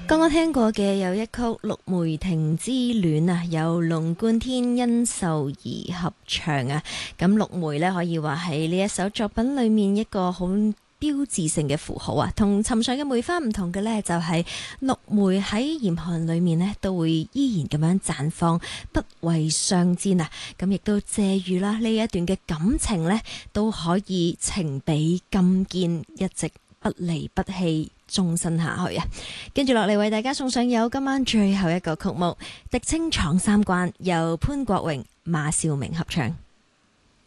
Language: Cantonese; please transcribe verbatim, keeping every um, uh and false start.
剛剛聽過嘅有一曲《陸梅亭之戀》啊，由龍貫天、殷秀儀合唱啊。咁陸梅呢，可以話係呢一首作品裏面一個好標誌性嘅符號啊。同尋常嘅梅花唔同嘅呢，就係陸梅喺嚴寒裏面呢，都會依然咁樣綻放，不畏相煎啊。咁亦都借喻啦呢一段嘅感情呢，都可以情比金堅，一直不離不棄，終身下去啊！跟住落嚟為大家送上有今晚最後一個曲目《狄青闖三關》，由潘國榮、馬兆明合唱。